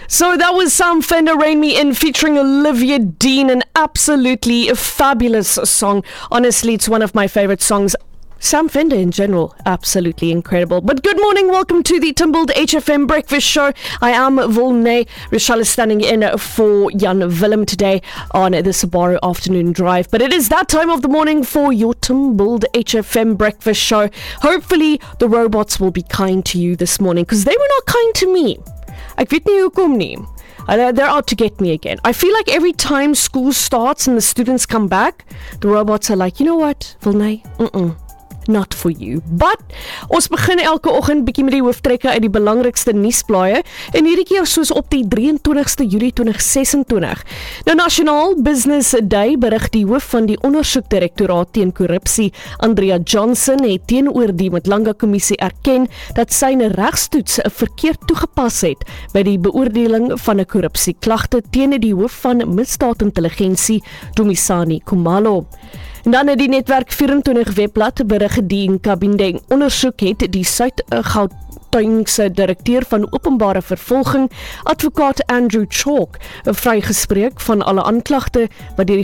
So that was Sam Fender, Rain Me In, featuring Olivia Dean, an absolutely fabulous song. Honestly, it's one of my favorite songs. Sam Fender in general, absolutely incredible. But good morning, welcome to the Tumbled HFM Breakfast Show. I am Volney. Rochelle is standing in for Jan Willem today on the Subaru afternoon drive. But it is that time of the morning for your Tumbled HFM Breakfast Show. Hopefully the robots will be kind to you this morning, because they were not kind to me. Ek weet nie hoekom nie. They're out to get me again. I feel like every time school starts and the students come back, the robots are like, you know what, Volney, not for you. But ons begin elke oggend bietjie met die hooftrekke uit die belangrikste nuusblaaie en hierdie keer soos op die 23ste Julie 2026. Nou National Business Day berig die hoof van die ondersoekdirektoraat teen korrupsie, Andrea Johnson, het teenoor die Mtlanga kommissie erken dat sy 'n regstoets verkeerd toegepas het by die beoordeling van 'n korrupsieklagte teen die hoof van misdaadintelligensie, Dumisani Khumalo. En dan het die Netwerk 24 webblad berig die Nkabindeng ondersoek het die Suid-Gautengse direkteur van openbare vervolging, advokaat Andrew Chalk, vrygespreek van alle aanklagte wat deur die